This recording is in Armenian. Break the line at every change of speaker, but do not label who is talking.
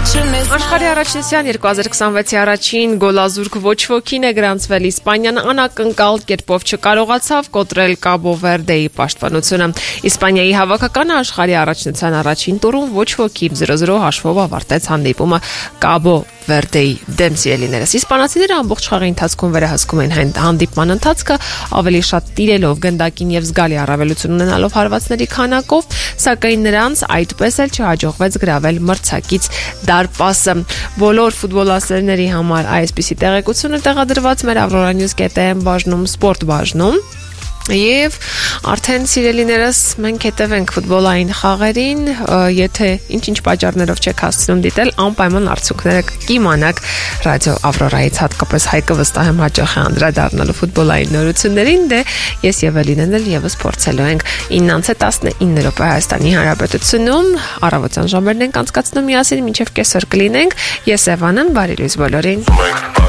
Աշխարհի առաջնության 2026-ի առաջին գոլազուրկ ոչ ոքին է գրանցվել Իսպանիան անակնկալ կերպով չկարողացավ կոտրել Կաբո Վերդեի պաշտպանությունը։ Իսպանիայի հավաքականը աշխարհի առաջնության առաջին տուրում ոչ ոքի 0-0 հաշվով ավարտեց հանդիպումը Կաբո Վերդեի դեմ սիրելիներս։ Իսպանացիները ամբողջ խաղի ընթացքում վերահսկում են հանդիպման ընթացքը, ավելի շատ տիրելով գնդակին եւ զգալի առավելություն ունենալով հարվածների քանակով, սակայն նրանց այդպես էլ չհաջողվեց գրավել մրցակից դարպասը։ Բոլոր ֆուտբոլասերների համար այսպիսի տեղեկությունը տեղադրված մեր Aurora-News.am բաժնում սպորտ բաժնում։ Եվ արդեն սիրելիներս մենք հետևենք ֆուտբոլային խաղերին, եթե ինչ-ինչ պատճառներով չեք հասցնում դիտել, անպայման արդյունքները կիմանաք ռադիո Aurora-ից, հատկապես Հայկը վստահ եմ հաճախ է անդրադառնալու ֆուտբոլային նորություններին, դե ես եւ Էլինեն էլ եւս փորձելու ենք 9:19 րոպե Հայաստանի Հանրապետությունում առավոտյան ժամերն ենք անցկացնում միասին մինչեւ կեսօր կլինենք։ Ես Էվան եմ, բարի լույս բոլորին։